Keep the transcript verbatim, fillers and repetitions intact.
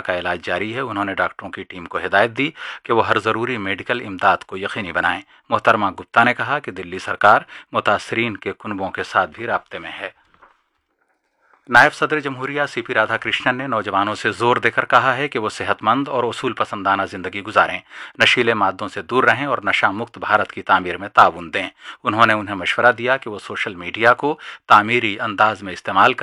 का इलाज जारी है। उन्होंने डॉक्टरों की टीम को हिदायत दी कि वो हर ज़रूरी मेडिकल इमदाद को यकीनी बनाएं। मोहतरमा गुप्ता ने कहा कि दिल्ली सरकार मुतासरीन के कुनबों के साथ भी राब्ते में है। नायब सदर जमहूरिया सी पी राधाकृष्णन ने नौजवानों से जोर देकर कहा है कि वो सेहतमंद और उसूल पसंदाना जिंदगी गुजारें, नशीले मादों से दूर रहें और नशा मुक्त भारत की तामीर में ताउन दें। उन्होंने उन्हें मशवरा दिया कि वो सोशल मीडिया को तामीरी अंदाज में इस्तेमाल